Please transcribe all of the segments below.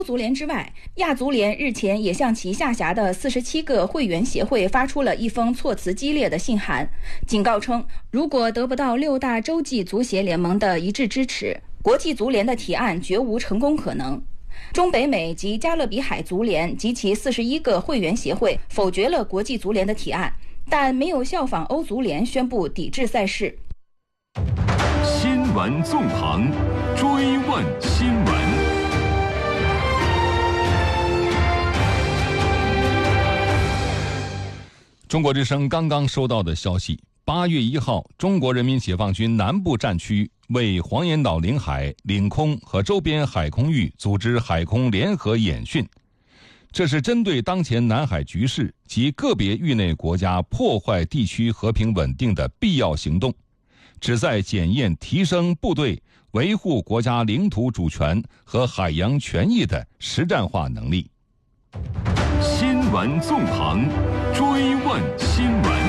足联之外，亚足联日前也向其下辖的47个会员协会发出了一封措辞激烈的信函，警告称，如果得不到6大洲际足协联盟的一致支持，国际足联的提案绝无成功可能。中北美及加勒比海足联及其41个会员协会否决了国际足联的提案，但没有效仿欧足联宣布抵制赛事。 新闻纵横，追问新闻。中国之声刚刚收到的消息，8月1号，中国人民解放军南部战区为黄岩岛领海、领空和周边海空域组织海空联合演训。这是针对当前南海局势及个别域内国家破坏地区和平稳定的必要行动，旨在检验提升部队维护国家领土主权和海洋权益的实战化能力。新闻纵横，追问新闻。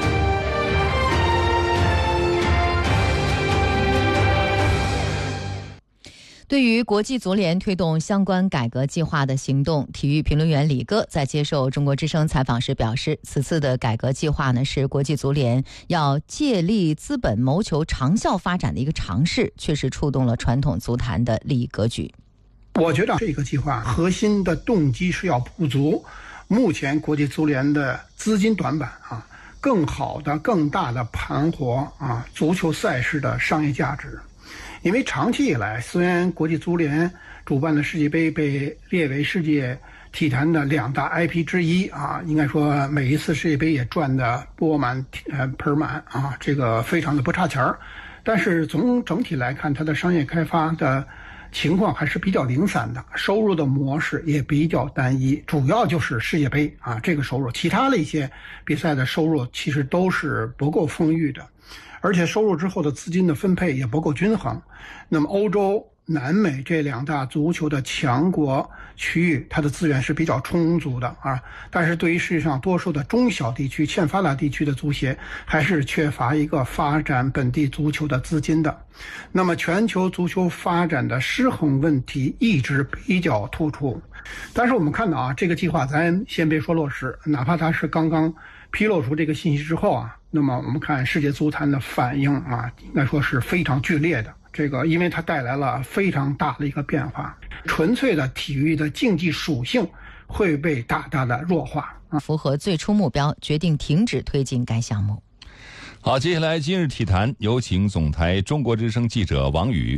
对于国际足联推动相关改革计划的行动，体育评论员李哥在接受中国之声采访时表示，此次的改革计划呢，是国际足联要借力资本谋求长效发展的一个尝试，确实触动了传统足坛的利益格局。 我觉得这个计划核心的动机是要补足目前国际足联的资金短板更好的、更大的盘活足球赛事的商业价值。因为长期以来，虽然国际足联主办的世界杯被列为世界体坛的2大 IP 之一应该说每一次世界杯也赚得钵满盆满这个非常的不差钱儿。但是从整体来看，它的商业开发的情况还是比较零散的，收入的模式也比较单一，主要就是世界杯这个收入，其他的一些比赛的收入其实都是不够丰裕的，而且收入之后的资金的分配也不够均衡。那么欧洲、南美这2大足球的强国区域，它的资源是比较充足的但是对于世界上多数的中小地区、欠发达地区的足协，还是缺乏一个发展本地足球的资金的。那么全球足球发展的失衡问题一直比较突出。但是我们看到这个计划咱先别说落实，哪怕它是刚刚披露出这个信息之后那么我们看世界足坛的反应应该说是非常剧烈的。这个因为它带来了非常大的一个变化，纯粹的体育的竞技属性会被大大的弱化符合最初目标，决定停止推进该项目。 好，接下来今日体坛，有请总台中国之声记者王宇。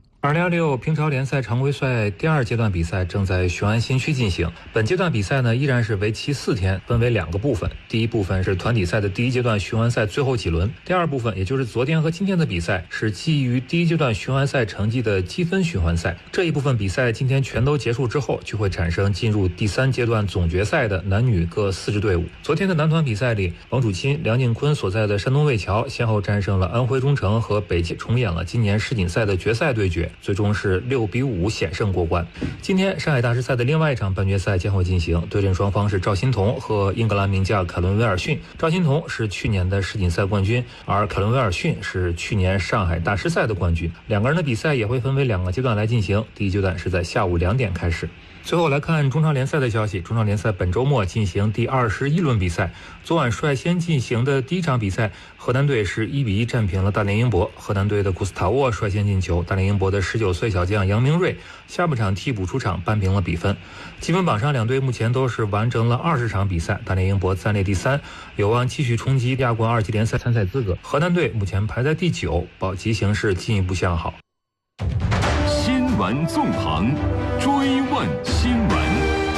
2026平超联赛常规赛第2阶段比赛正在雄安新区进行。本阶段比赛呢，依然是为期4天，分为2个部分。第一部分是团体赛的第1阶段雄安赛最后几轮，第2部分也就是昨天和今天的比赛是基于第1阶段雄安赛成绩的积分循环赛。这一部分比赛今天全都结束之后，就会产生进入第3阶段总决赛的男女各4支队伍。昨天的男团比赛里，王楚钦、梁靖昆所在的山东魏桥先后战胜了安徽中诚和北京，重演了今年世锦赛的决赛对决，最终是6-5险胜过关。今天上海大师赛的另外一场半决赛将会进行，对阵双方是赵心童和英格兰名将凯伦威尔逊。赵心童是去年的世锦赛冠军，而凯伦威尔逊是去年上海大师赛的冠军。2个人的比赛也会分为2个阶段来进行，第1阶段是在下午2点开始。最后来看中超联赛的消息，中超联赛本周末进行第21轮比赛。昨晚率先进行的第1场比赛，河南队是1-1战平了大连英博。河南队的古斯塔沃率先进球，大连英博的19岁小将杨明锐下半场替补出场扳平了比分。积分榜上2队目前都是完成了20场比赛，大连英博暂列第3，有望继续冲击亚冠2级联赛参赛资格。河南队目前排在第9，保级形势进一步向好。 新闻纵横，追问新闻。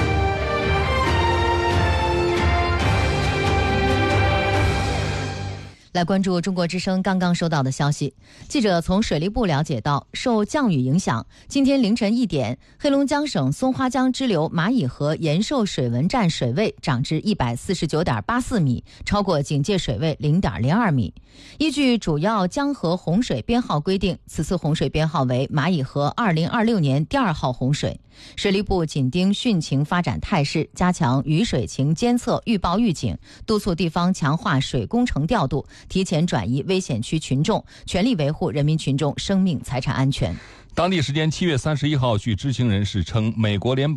来关注中国之声刚刚收到的消息，记者从水利部了解到，受降雨影响，今天凌晨1点，黑龙江省松花江支流蚂蚁河延寿水文站水位涨至149.84米，超过警戒水位0.02米。依据主要江河洪水编号规定，此次洪水编号为蚂蚁河2026年第2号洪水。水利部紧盯汛情发展态势，加强雨水情监测预报预警，督促地方强化水工程调度，提前转移危险区群众，全力维护人民群众生命财产安全。 当地时间7月31号，据知情人士称，美国联